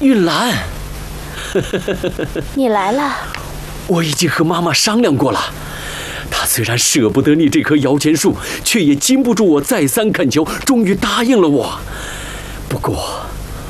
玉兰， 你来了。 我已经和妈妈商量过了，她虽然舍不得你这棵摇钱树，却也禁不住我再三恳求，终于答应了我。不过，